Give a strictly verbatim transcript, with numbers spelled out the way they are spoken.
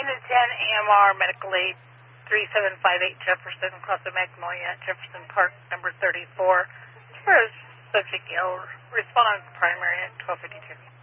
Unit ten, A M R, Medical Aid, three seven five eight Jefferson, across the Magnolia, Jefferson Park, number thirty-four. As far as subject ill, respond on primary at twelve fifty-two.